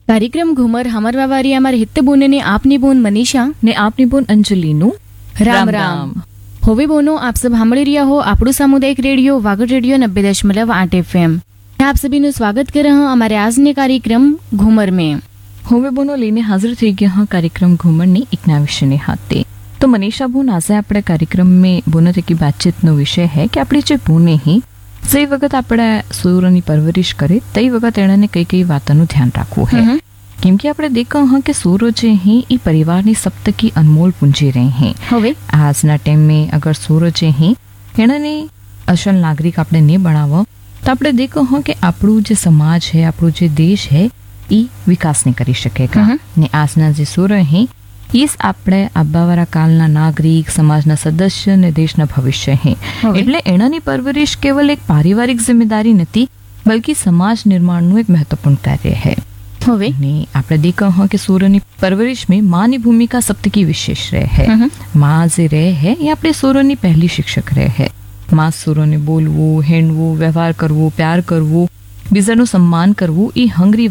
कार्यक्रम घूमर हमर वावारी हमार हित्ते बोने ने आपनी बोन मनीषा ને આપની બોન અંજલિનું राम राम होवे बोनो आप सब સાંભળી રહ્યા हो આપણું सामुदायिक रेडियो वागड़ रेडियो 90.8 FM। मैं आप सभी નું स्वागत कर रहा हूं हमारे आज ने कार्यक्रम घूमर में। હવે બોનો લઈને હાજર થઈ ગયા હા કાર્યક્રમ ઘુમરની એક નવા વિષયને હાથે। તો મનીષા બોન આજે આપણે કાર્યક્રમ में બોનો તકી बातचीतનો વિષય है કે આપણે જે બોને હી જે વખત આપણે સૂર્યની પરવરિશ કરે તે વખત એણે કઈ કઈ વાતોનું ધ્યાન રાખવું હે। કેમ કે આપણે દેખા હા કે સૂર્ય જે હી એ પરિવારની સપ્તકી અનમોલ પૂંજી રહે હે। હવે આજના ટાઈમ में अगर सूरज जे ही एने असल नागरिक आपने नहीं बनावा तो आपने देखो हो कि આપણું જે સમાજ है આપણું જે દેश है એ વિકાસ नहीं કરી શકેगा। ને આજના જે સૂર્ય હે ઈસ આપણે આબાવાળા કાલના નાગરિક સમાજના સદસ્ય ને દેશના ભવિષ્ય હે। એટલે એનાની પરવરિશ કેવલ એક પારિવારિક જિમ્મેદારી નથી બल्कि समाज निर्माणનું એક મહત્વપૂર્ણ કાર્ય है। હવે ने આપણે देखा हो कि सूर्यની परवरिश में माँ की भूमिका सबकी विशेष रहे है। माँ जे रहे है ये આપણે सूर्यની पहली शिक्षक रहे है। माँ सूर्यने बोलવું હેણવું વ્યવહાર કરવું પ્યાર કરવું બીજાનું સન્માન કરવું એ હંગરી